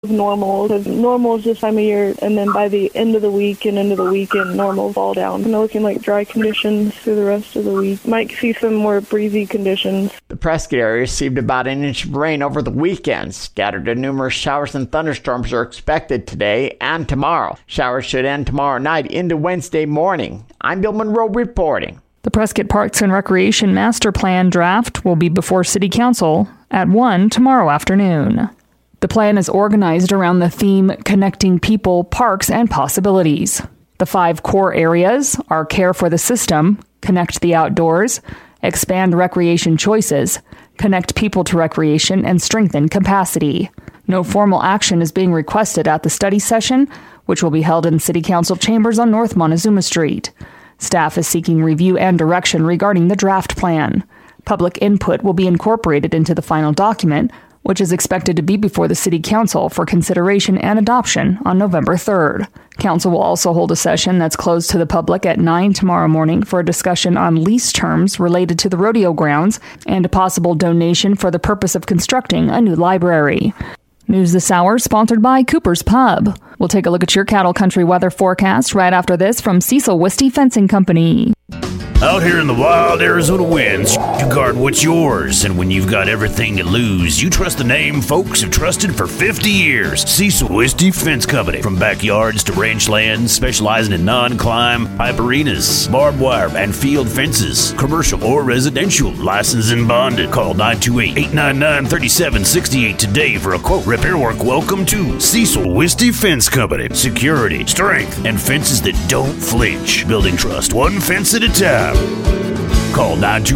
normal, because normal is this time of year, and then by the end of the week and into the weekend, normal fall down. And looking like dry conditions through the rest of the week. Might see some more breezy conditions. The Prescott area received about an inch of rain over the weekend. Scattered and numerous showers and thunderstorms are expected today and tomorrow. Showers should end tomorrow night into Wednesday morning. I'm Bill Monroe reporting. The Prescott Parks and Recreation Master Plan draft will be before City Council at 1 tomorrow afternoon. The plan is organized around the theme Connecting People, Parks, and Possibilities. The 5 core areas are care for the system, connect the outdoors, expand recreation choices, connect people to recreation, and strengthen capacity. No formal action is being requested at the study session, which will be held in City Council chambers on North Montezuma Street. Staff is seeking review and direction regarding the draft plan. Public input will be incorporated into the final document, which is expected to be before the City Council for consideration and adoption on November 3rd. Council will also hold a session that's closed to the public at 9 tomorrow morning for a discussion on lease terms related to the rodeo grounds and a possible donation for the purpose of constructing a new library. News this hour sponsored by Cooper's Pub. We'll take a look at your cattle country weather forecast right after this from Cecil Wisty Fencing Company. Out here in the wild Arizona winds, you guard what's yours. And when you've got everything to lose, you trust the name folks have trusted for 50 years. Cecil Wisty Fence Company. From backyards to ranch lands, specializing in non-climb, pipe arenas, barbed wire, and field fences. Commercial or residential. Licensed and bonded. Call 928-899-3768 today for a quote. Repair work. Welcome to Cecil Wisty Fence Company. Security, strength, and fences that don't flinch. Building trust one fence at a time. Call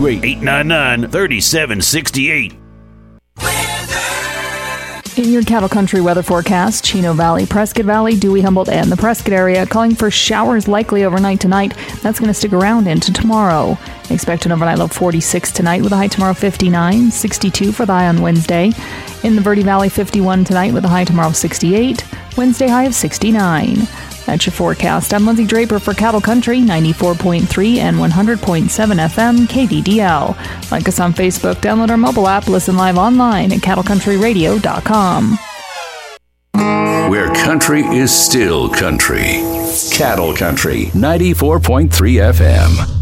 928-899-3768. In your cattle country weather forecast, Chino Valley, Prescott Valley, Dewey, Humboldt, and the Prescott area calling for showers likely overnight tonight. That's going to stick around into tomorrow. Expect an overnight low of 46 tonight with a high tomorrow 59, 62 for the high on Wednesday. In the Verde Valley, 51 tonight with a high tomorrow 68, Wednesday high of 69. That's your forecast. I'm Lindsay Draper for Cattle Country, 94.3 and 100.7 FM KDDL. Like us on Facebook, download our mobile app, listen live online at cattlecountryradio.com. Where country is still country. Cattle Country, 94.3 FM.